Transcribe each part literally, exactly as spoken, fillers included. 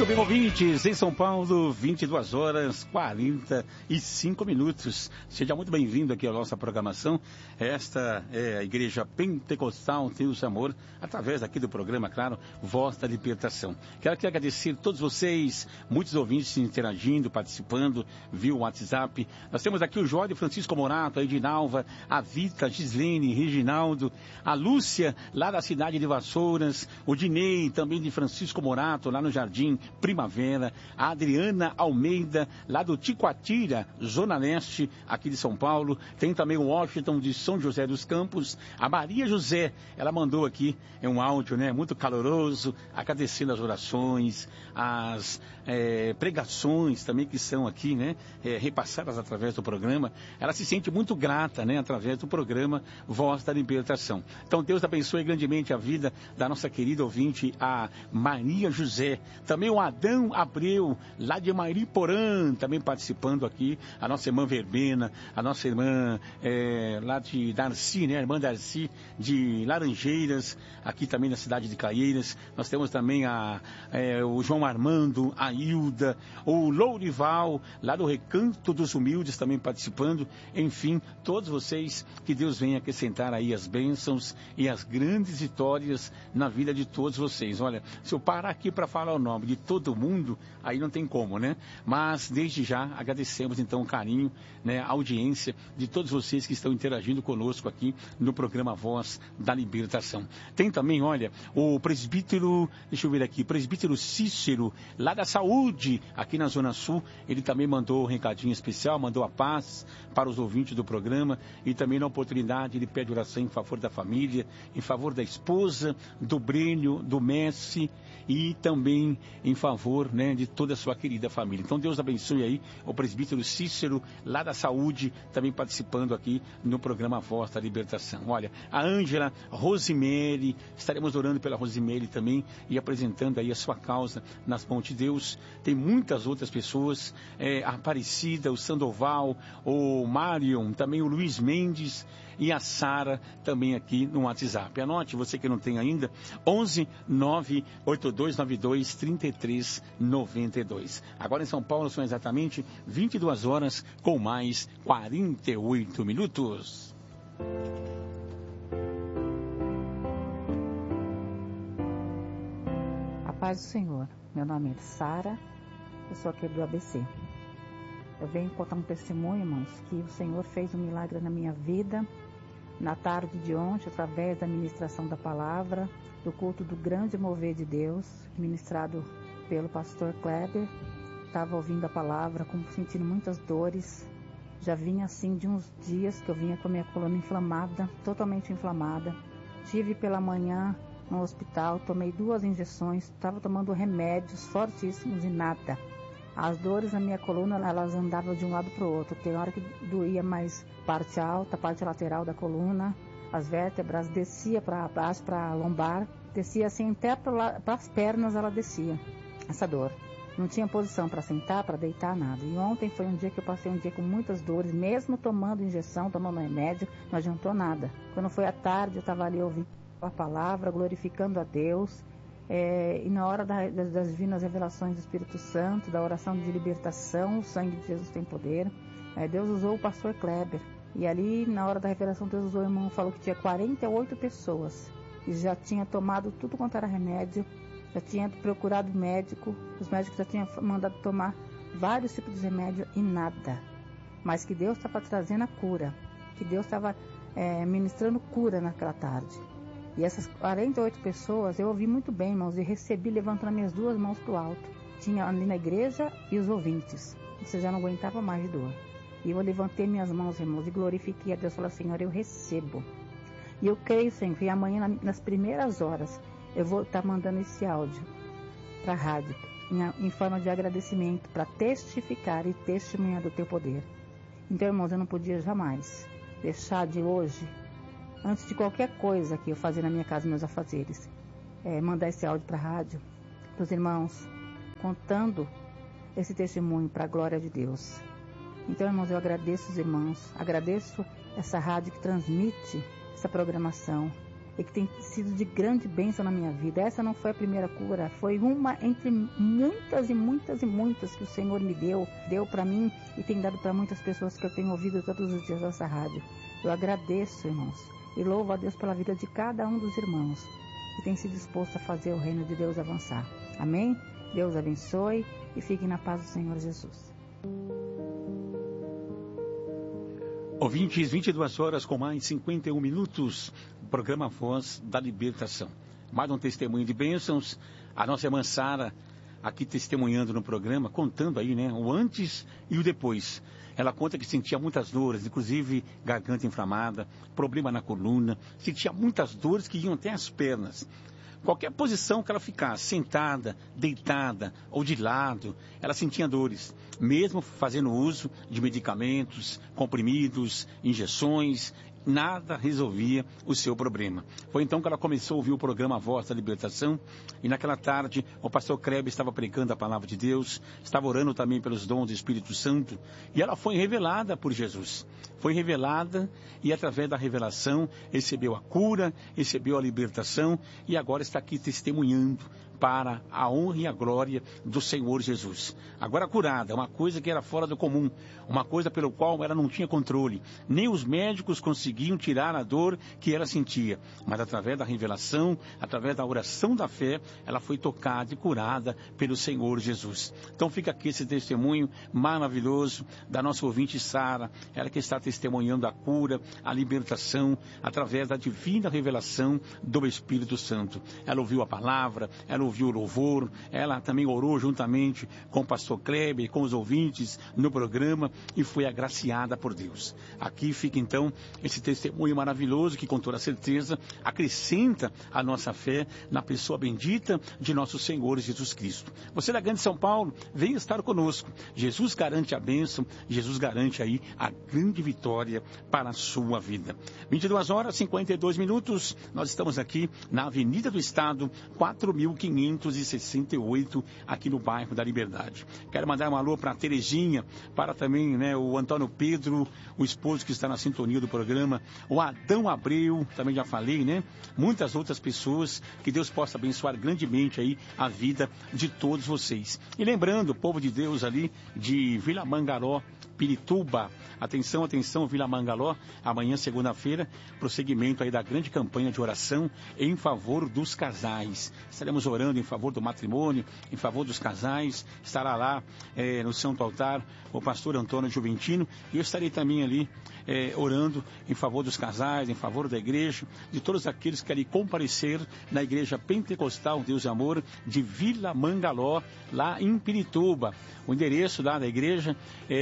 bem, ouvintes, em São Paulo, vinte e duas horas, quarenta e cinco minutos. Seja muito bem-vindo aqui à nossa programação. Esta é a Igreja Pentecostal Deus de Amor, através aqui do programa, claro, Voz da Libertação. Quero aqui agradecer a todos vocês, muitos ouvintes interagindo, participando, via o WhatsApp. Nós temos aqui o Jorge Francisco Morato, a Edinalva, a Vita, a Gislene, Reginaldo, a Lúcia, lá da cidade de Vassouras, o Dinei, também de Francisco Morato, lá no Jardim Primavera, a Adriana Almeida, lá do Ticoatira, Zona Leste, aqui de São Paulo. Tem também o Washington de São José dos Campos, a Maria José, ela mandou aqui é um áudio, né, muito caloroso, agradecendo as orações, as é, pregações também que são aqui, né, é, repassadas através do programa. Ela se sente muito grata, né, através do programa Voz da Libertação. Então Deus abençoe grandemente a vida da nossa querida ouvinte, a Maria José. Também o Adão Abreu, lá de Mariporã, também participando aqui, a nossa irmã Verbena, a nossa irmã é, lá de Darcy, né, a irmã Darcy de Laranjeiras, aqui também na cidade de Caieiras. Nós temos também a, é, o João Armando, a Hilda, o Lourival, lá do Recanto dos Humildes, também participando. Enfim, todos vocês, que Deus venha acrescentar aí as bênçãos e as grandes vitórias na vida de todos vocês. Olha, se eu parar aqui para falar o nome de todo mundo, aí não tem como, né? Mas desde já agradecemos então o carinho, né, a audiência de todos vocês que estão interagindo conosco aqui no programa Voz da Libertação. Tem também, olha, o presbítero, deixa eu ver aqui, presbítero Cícero, lá da Saúde, aqui na Zona Sul, ele também mandou um recadinho especial, mandou a paz para os ouvintes do programa, e também na oportunidade ele pede oração em favor da família, em favor da esposa, do Brênio, do Messi, e também em favor, né, de toda a sua querida família. Então Deus abençoe aí o presbítero Cícero, lá da Saúde, também participando aqui no programa Voz da Libertação. Olha, a Ângela Rosemary, estaremos orando pela Rosemary também e apresentando aí a sua causa nas mãos de Deus. Tem muitas outras pessoas, é, a Aparecida, o Sandoval, o Marion, também o Luiz Mendes e a Sara também aqui no WhatsApp. Anote, você que não tem ainda, onze nove oito dois nove dois três três nove dois. Agora em São Paulo são exatamente vinte e duas horas com mais quarenta e oito minutos. A paz do Senhor. Meu nome é Sara, eu sou aqui do A B C. Eu venho contar um testemunho, irmãos, que o Senhor fez um milagre na minha vida na tarde de ontem, através da ministração da palavra, do culto do grande mover de Deus, ministrado pelo pastor Kleber. Estava ouvindo a palavra, sentindo muitas dores. Já vinha assim de uns dias que eu vinha com a minha coluna inflamada, totalmente inflamada. Tive pela manhã no hospital, tomei duas injeções, estava tomando remédios fortíssimos e nada. As dores na minha coluna, elas andavam de um lado para o outro. Tem hora que doía mais parte alta, parte lateral da coluna, as vértebras, descia para baixo, para a lombar, descia assim até para as pernas, ela descia, essa dor. Não tinha posição para sentar, para deitar, nada. E ontem foi um dia que eu passei um dia com muitas dores, mesmo tomando injeção, tomando remédio, não adiantou nada. Quando foi à tarde, eu estava ali ouvindo a palavra, glorificando a Deus. É, e na hora da, das, das divinas revelações do Espírito Santo, da oração de libertação, o sangue de Jesus tem poder. É, Deus usou o pastor Kleber. E ali, na hora da revelação, Deus usou o irmão, falou que tinha quarenta e oito pessoas. E já tinha tomado tudo quanto era remédio, já tinha procurado médico, os médicos já tinham mandado tomar vários tipos de remédio e nada. Mas que Deus estava trazendo a cura, que Deus estava é, ministrando cura naquela tarde. E essas quarenta e oito pessoas, eu ouvi muito bem, irmãos, e recebi levantando minhas duas mãos para o alto. Tinha ali na igreja e os ouvintes. Você já não aguentava mais de dor. E eu levantei minhas mãos, irmãos, e glorifiquei a Deus. Falei, Senhor, eu recebo. E eu creio, Senhor, que amanhã, nas primeiras horas, eu vou estar mandando esse áudio para a rádio, em, em forma de agradecimento, para testificar e testemunhar do teu poder. Então, irmãos, eu não podia jamais deixar de hoje, antes de qualquer coisa que eu fazer na minha casa, meus afazeres, é, mandar esse áudio para a rádio, para os irmãos, contando esse testemunho para a glória de Deus. Então, irmãos, eu agradeço os irmãos, agradeço essa rádio que transmite essa programação. e que tem sido de grande bênção na minha vida. Essa não foi a primeira cura, foi uma entre muitas e muitas e muitas que o Senhor me deu, deu para mim e tem dado para muitas pessoas que eu tenho ouvido todos os dias nessa rádio. Eu agradeço, irmãos, e louvo a Deus pela vida de cada um dos irmãos que tem se disposto a fazer o reino de Deus avançar. Amém? Deus abençoe e fiquem na paz do Senhor Jesus. Ouvintes, vinte e duas horas com mais cinquenta e um minutos, programa Voz da Libertação. Mais um testemunho de bênçãos, a nossa irmã Sara aqui testemunhando no programa, contando aí, né, o antes e o depois. Ela conta que sentia muitas dores, inclusive garganta inflamada, problema na coluna, sentia muitas dores que iam até as pernas. Qualquer posição que ela ficasse, sentada, deitada ou de lado, ela sentia dores, mesmo fazendo uso de medicamentos, comprimidos, injeções, nada resolvia o seu problema. Foi então que ela começou a ouvir o programa Voz da Libertação, e naquela tarde o pastor Kleber estava pregando a palavra de Deus, estava orando também pelos dons do Espírito Santo, e ela foi revelada por Jesus. Foi revelada e através da revelação recebeu a cura, recebeu a libertação e agora está aqui testemunhando para a honra e a glória do Senhor Jesus. Agora curada, uma coisa que era fora do comum, uma coisa pelo qual ela não tinha controle. Nem os médicos conseguiam tirar a dor que ela sentia. Mas através da revelação, através da oração da fé, ela foi tocada e curada pelo Senhor Jesus. Então fica aqui esse testemunho maravilhoso da nossa ouvinte Sara, ela que está testemunhando a cura, a libertação, através da divina revelação do Espírito Santo. Ela ouviu a palavra, ela ouviu o louvor, ela também orou juntamente com o pastor Kleber, com os ouvintes no programa e foi agraciada por Deus. Aqui fica então esse testemunho maravilhoso que com toda certeza acrescenta a nossa fé na pessoa bendita de nosso Senhor Jesus Cristo. Você da Grande São Paulo, venha estar conosco. Jesus garante a bênção, Jesus garante aí a grande vitória para a sua vida. vinte e duas horas e cinquenta e dois minutos, nós estamos aqui na Avenida do Estado, quatro mil quinhentos e sessenta e oito, aqui no bairro da Liberdade. Quero mandar um alô para a Terezinha, para também, né, o Antônio Pedro, o esposo que está na sintonia do programa, o Adão Abreu, também já falei, né? Muitas outras pessoas, que Deus possa abençoar grandemente aí a vida de todos vocês. E lembrando, o povo de Deus ali de Vila Mangaró, Pirituba, atenção, atenção, Vila Mangaró, amanhã, segunda-feira, prosseguimento aí da grande campanha de oração em favor dos casais. Estaremos orando em favor do matrimônio, em favor dos casais. Estará lá é, no Santo Altar o pastor Antônio Juventino, e eu estarei também ali é, orando em favor dos casais, em favor da igreja, de todos aqueles que querem comparecer na igreja pentecostal Deus e Amor de Vila Mangaró, lá em Pirituba. O endereço lá da igreja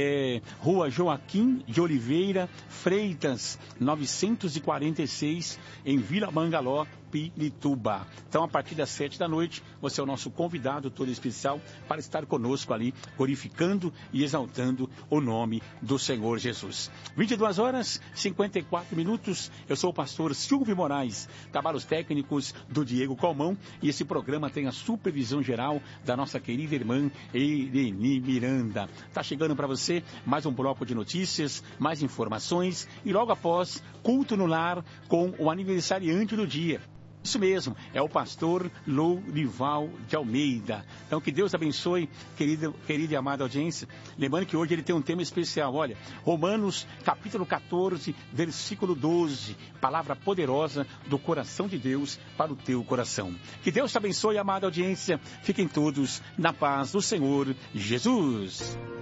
é Rua Joaquim de Oliveira Freitas, novecentos e quarenta e seis, em Vila Mangaró, Pirituba. Então, a partir das sete da noite, você é o nosso convidado todo especial para estar conosco ali, glorificando e exaltando o nome do Senhor Jesus. vinte e duas horas e cinquenta e quatro minutos. Eu sou o pastor Silvio Moraes, trabalhos técnicos do Diego Calmão, e esse programa tem a supervisão geral da nossa querida irmã Irene Miranda. Está chegando para você mais um bloco de notícias, mais informações e logo após, culto no lar com o aniversariante do dia. Isso mesmo, é o pastor Lourival de Almeida. Então, que Deus abençoe, querida, querida e amada audiência. Lembrando que hoje ele tem um tema especial. Olha, Romanos, capítulo quatorze, versículo doze. Palavra poderosa do coração de Deus para o teu coração. Que Deus te abençoe, amada audiência. Fiquem todos na paz do Senhor Jesus.